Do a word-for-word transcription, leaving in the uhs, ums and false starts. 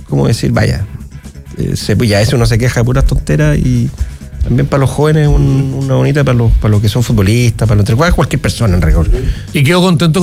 ¿cómo decir? Vaya, eh, se, ya eso uno se queja de puras tonteras y también para los jóvenes un, una bonita para los, para los que son futbolistas, para los entre cualquier persona en rigor. Y quedo contento